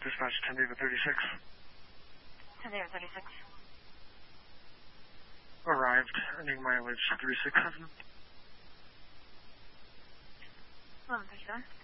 Dispatch 10 David 36. 10 David 36. Arrived, ending mileage 367. 11:37.